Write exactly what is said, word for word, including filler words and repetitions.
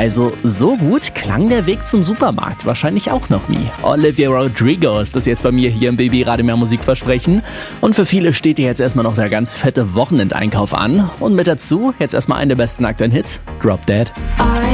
Also so gut klang der Weg zum Supermarkt wahrscheinlich auch noch nie. Olivia Rodrigo ist das jetzt bei mir hier im Baby Radio Mehr Musik versprechen. Und für viele steht hier jetzt erstmal noch der ganz fette Wochenendeinkauf an. Und mit dazu jetzt erstmal einen der besten aktuellen Hits, Drop Dead. I